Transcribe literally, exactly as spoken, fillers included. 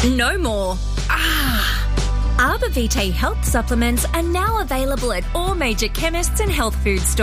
No more. Ah. Arbor Vitae health supplements are now available at all major chemists and health food stores.